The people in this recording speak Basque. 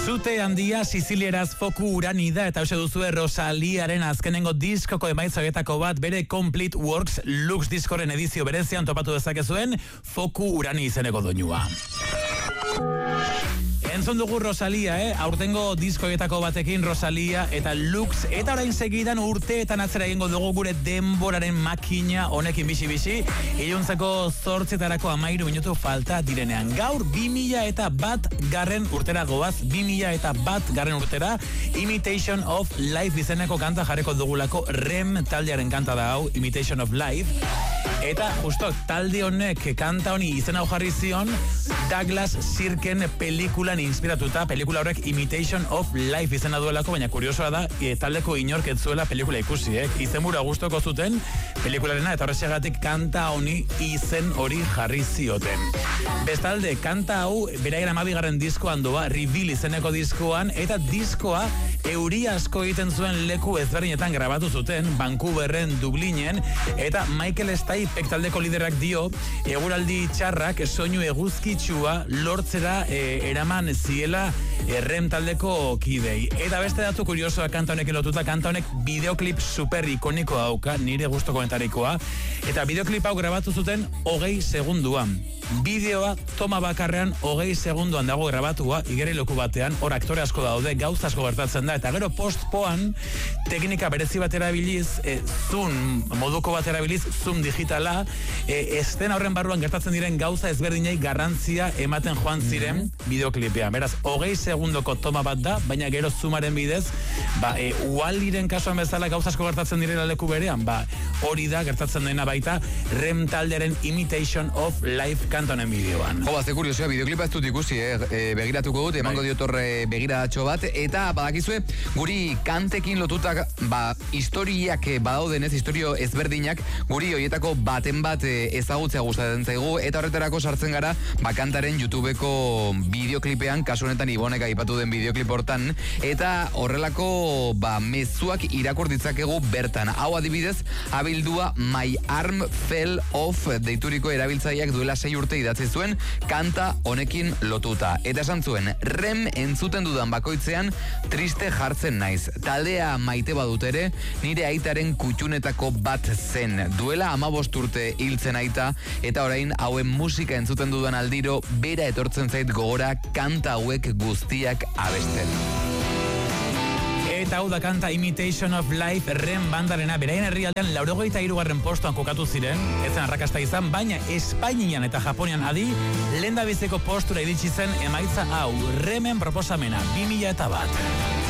Zute handia Sizilieraz foku uranida eta hause duzue Rosaliaren azkenengo diskoko emaitzagetako bat bere Complete Works Lux diskoren edizio berezian topatu dezakezuen foku urani izeneko doinua. Entzun dugu Rosalia, aurtengo diskoetako batekin Rosalia eta Lux, eta orain segidan urteetan atzera egingo dugu gure denboraren makina honekin bisi-bisi, iluntzeko 8:00 minutu falta direnean. Gaur 2001 urtera goaz, 2001 urtera, Imitation of Life izeneko kanta jarreko dugulako Rem taldearen kanta da hau, Imitation of Life, eta justo talde honek kanta honi izen hau jarri zion Douglas Sirken pelikulan inspiratuta, pelikula horrek Imitation of Life izena duelako, baina kuriosoa da, taldeko inork ez zuela pelikula ikusi, izenbura gustoko zuten pelikularena, eta horrexegatik kanta honi izen hori jarri zioten. Bestalde, kanta hau beraien 12. diskoan doa, Reveal izeneko diskoan, eta diskoa euri asko egiten zuen leku ezberdinetan grabatu zuten, Vancouverren, Dublinen, eta Michael Stipe taldeko liderak dio, eguraldi txarrak soinu eguzkitsua lortzera eraman ziela Rem taldeko kidei. Eta beste datu kuriosoa kanta honekin lotuta, kanta honek bideoklip super ikonikoa dauka, nire gusto komentarikoa, eta bideoklip hau grabatu zuten 20 segunduan. Bideoa toma bakarrean 20 segunduan dago grabatua, igeri loku batean, hor aktore asko daude, gauza asko gertatzen da, eta gero post-poan teknika berezi bat erabiliz, zoom moduko bat erabiliz, zoom digitala, estena horren barruan gertatzen diren gauza ezberdinei garrantzia ematen joan ziren bideoklipean. Beraz, 20 segundoko toma bat da, baina gero zoomaren bidez, Wall-Iren kasuan bezala gauza asko gertatzen direla leku berean, hori da gertatzen dena baita Rem taldearen Imitation of Life kantonen bideoan. Ze kuriosoa, bideoklipa ez dut ikusi, begiratuko dut, emango diotorre begiratxo bat, eta badakizue, guri kantekin lotutak, historiak badaudenez, historio ezberdinak, guri hoietako baten bat ezagutzea gustatzen zaigu, eta horretarako sartzen gara, kantaren YouTubeko bideoklipean, kasu honetan Ibonek aipatu den bideoklip hortan, eta horrelako mezuak irakur ditzakegu bertan. Hau adibidez, abildua My Arm Fell Off deituriko erabiltzaileak duela 6 urte idatzi zuen kanta honekin lotuta. Eta esan zuen, Rem entzuten dudan bakoitzean triste jartzen naiz. Taldea maite badut ere, nire aitaren kutxunetako bat zen. Duela 15 urte hiltzen aita, eta orain hauen musika entzuten dudan aldiro, bera etortzen zait gogora kanta hauek guztiak abesten. Eta hau da kanta Imitation of Life Rem bandarena, beraien herrialdean 83. postuan kokatu ziren, ez zen arrakasta izan, baina Espainian eta Japonian adi, lehendabiziko postura iritsi zen emaitza hau, Remen proposamena, 2001.